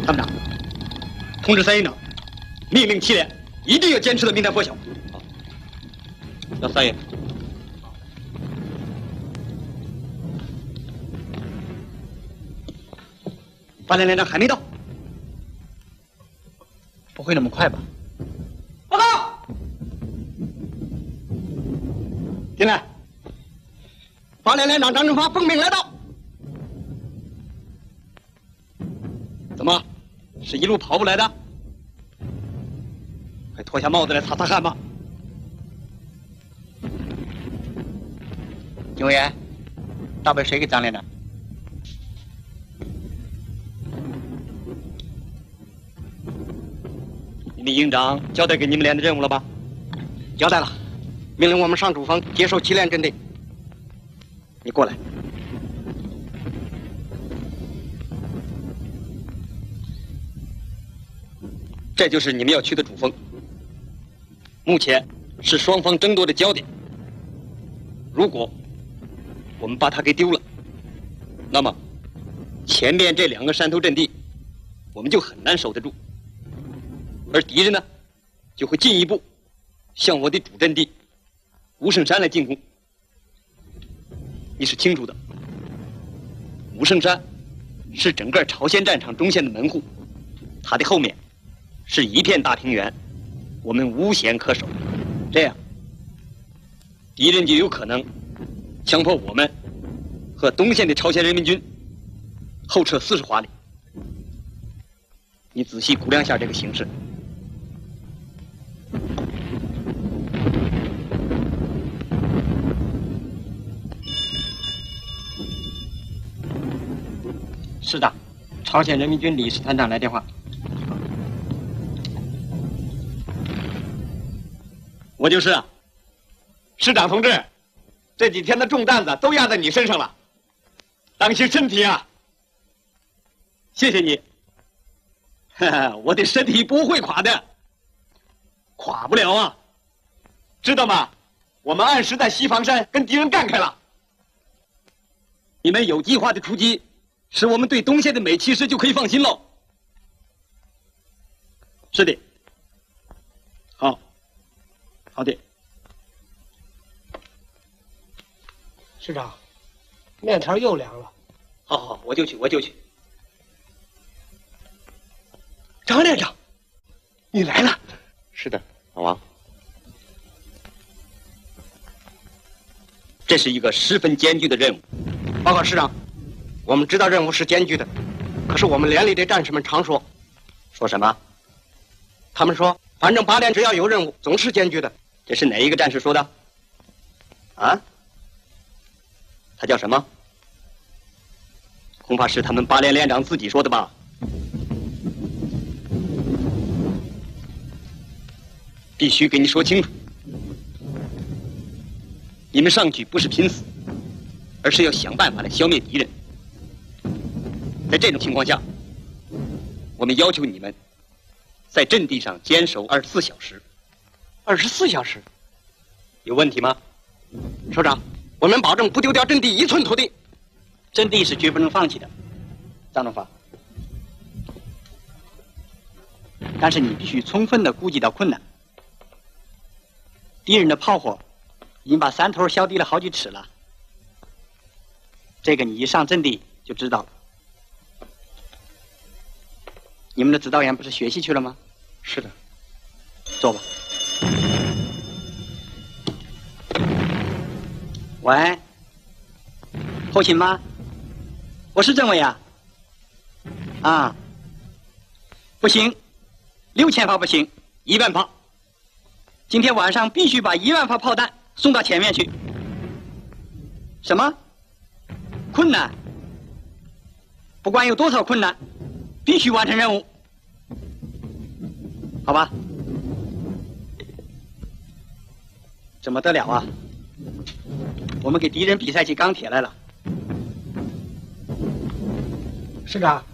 参谋长，通知3营长，命令7连一定要坚持到明天破晓。好，那3爷。8连连长还没到，不会那么快吧？报告，进来。8连连长张正发奉命来到。怎么，是一路跑步来的？快脱下帽子来擦擦汗吧。警卫员，打把谁给张连长？你们营长交代给你们连的任务了吧？交代了，命令我们上主峰接受7连阵地。你过来。这就是你们要去的主峰，目前是双方争夺的焦点。如果我们把它给丢了，那么前面这2个山头阵地我们就很难守得住，而敌人呢就会进一步向我的主阵地吴胜山来进攻。你是清楚的，吴胜山是整个朝鲜战场中线的门户，它的后面是一片大平原，我们无险可守。这样，敌人就有可能强迫我们和东线的朝鲜人民军后撤40华里。你仔细估量一下这个形势。师长，朝鲜人民军李师团长来电话。我就是啊，师长同志，这几天的重担子都压在你身上了，当心身体啊！谢谢你，我的身体不会垮的，垮不了啊，知道吗？我们按时在西房山跟敌人干开了。你们有计划的出击，使我们对东线的每7师就可以放心喽。是的，好。好的， 师长，面条又凉了。 好，我就去。张连长，你来了。是的，老王。这是一个十分艰巨的任务。报告师长，我们知道任务是艰巨的，可是我们连里的战士们常说什么？他们说，反正8连只要有任务，总是艰巨的。这是哪一个战士说的？啊？他叫什么？恐怕是他们8连连长自己说的吧。必须给你说清楚，你们上去不是拼死，而是要想办法来消灭敌人。在这种情况下，我们要求你们在阵地上坚守24小时。24小时，有问题吗？首长，我们保证不丢掉阵地1寸土地。阵地是绝不能放弃的，张正发。但是你必须充分地估计到困难。敌人的炮火已经把山头削低了好几尺了，这个你一上阵地就知道了。你们的指导员不是学习去了吗？是的。坐吧。喂，后勤吗？我是政委啊。啊，不行，6000发不行，10000发。今天晚上必须把10000发炮弹送到前面去。什么？困难？不管有多少困难，必须完成任务。好吧？怎么得了啊？我们给敌人比赛起钢铁来了。 师长，